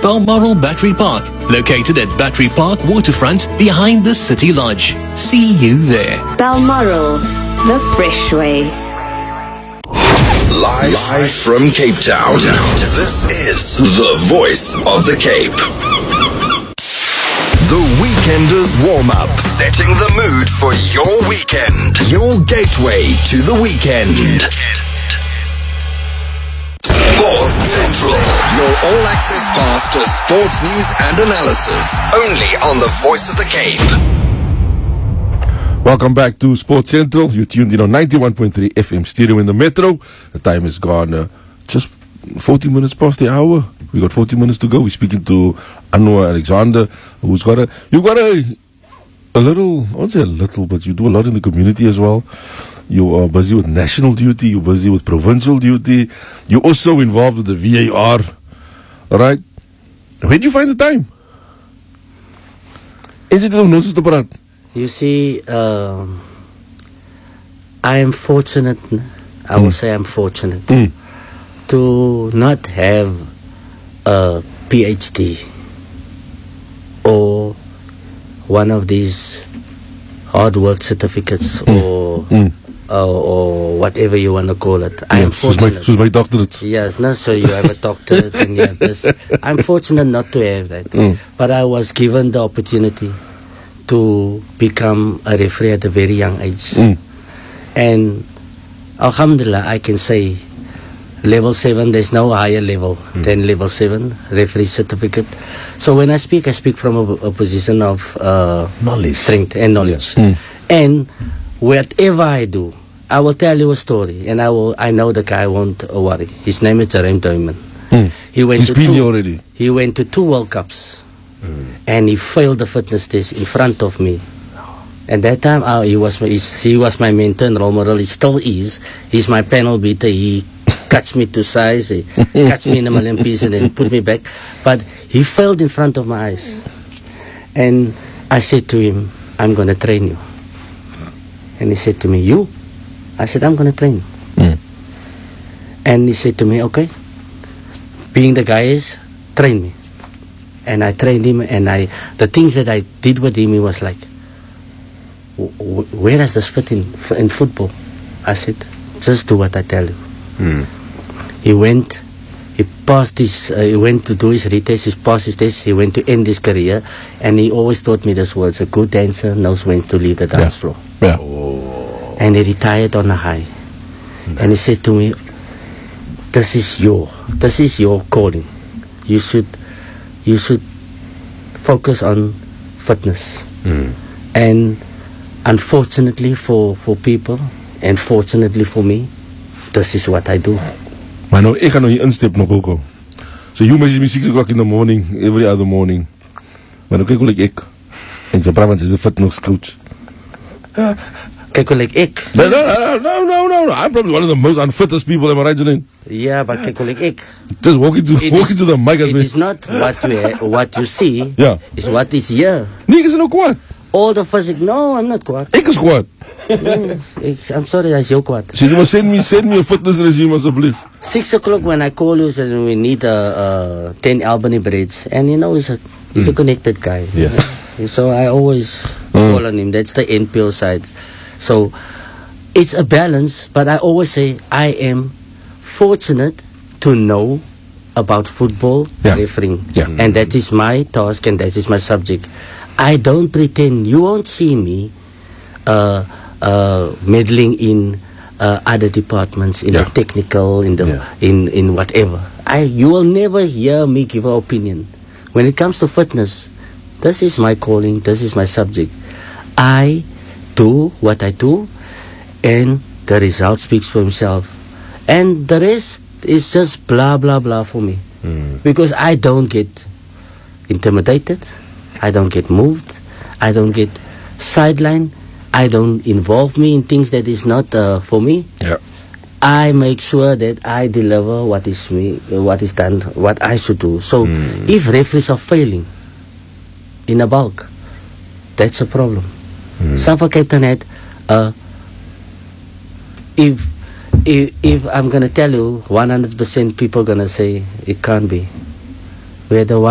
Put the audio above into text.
Balmoral Battery Park, located at Battery Park Waterfront behind the City Lodge. See you there. Balmoral, the fresh way. Live from Cape Town, this is the voice of the Cape. The Weekenders Warm-Up, setting the mood for your weekend. Your gateway to the weekend. Sports Central, your all-access pass to sports news and analysis, only on the voice of the Cape. Welcome back to Sports Central. You tuned in on 91.3 FM stereo in the Metro. The time is gone just 40 minutes past the hour. We got 40 minutes to go. We're speaking to Anwar Alexander, who's got a little, I won't say a little, but you do a lot in the community as well. You are busy with national duty. You're busy with provincial duty. You're also involved with the VAR. All right? Where do you find the time? Is it notice to praat? You see, I am fortunate, I will say I'm fortunate to not have a PhD or one of these hard work certificates or whatever you want to call it. I am fortunate. Soos my doctorates. Yes, no, so you have a doctorate and you have this. I'm fortunate not to have that. But I was given the opportunity to become a referee at a very young age. And alhamdulillah, I can say level 7, there's no higher level than level 7 referee certificate. So when I speak from a position of knowledge, strength and knowledge. And whatever I do, I will tell you a story, and I know the guy won't worry. His name is Jerem Duiman. He's been here already. He went to 2 World Cups. And he failed the fitness test in front of me. And that time, he was my mentor and role model. He still is. He's my panel beater. He cuts me to size. He cuts me in a million pieces and then put me back. But he failed in front of my eyes. And I said to him, I'm going to train you. And he said to me, you? I said, I'm going to train you. And he said to me, okay. Being the guy is, train me. And I trained him, and the things that I did with him, he was like, where does this fit in football? I said, just do what I tell you. He went to do his retest, he passed his test, he went to end his career, and he always taught me this words: a good dancer knows when to leave the dance floor. Yeah. And he retired on a high. And he said to me, this is your calling. You should focus on fitness. And unfortunately for people, and fortunately for me, this is what I do. Maar nou, ek gaan nou hier instep nog ook. So you message me 6 o'clock in the morning, every other morning. Maar nou kyk hoe ek. En jy praat, is a fitness coach. Kyk hoe ek. No. I'm probably one of the most unfittest people, am I right, Janine? Yeah, but kyk hoe ek. Just walking to the mic. It is not what you see. Yeah. It's what is here. Nee, ek is nou kwaad. All the physics. No, I'm not kwaad. Ek is kwaad. I'm sorry, that's your kwaad. So you must send me a fitness regime, asseblief. 6 o'clock when I call you, said we need 10 Albany breads, and you know he's a connected guy. Yes. So I always call on him. That's the NPO side. So it's a balance, but I always say I am fortunate to know about football refereeing. Yeah. And that is my task and that is my subject. I don't pretend. You won't see me meddling in other departments, in the technical, in whatever. You will never hear me give an opinion. When it comes to fitness, this is my calling, this is my subject. I do what I do, and the result speaks for himself. And the rest is just blah, blah, blah for me. Because I don't get intimidated, I don't get moved, I don't get sidelined, I don't involve me in things that is not for me. Yeah. I make sure that I deliver what is done, what I should do. So if referees are failing in a bulk, that's a problem. Suffolk Captain had if I'm going to tell you 100% people going to say it can't be. We're the